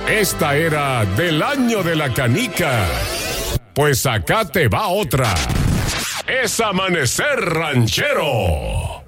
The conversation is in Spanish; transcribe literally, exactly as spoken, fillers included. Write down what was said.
Esta era del año de la canica. Pues acá te va otra. Es Amanecer Ranchero.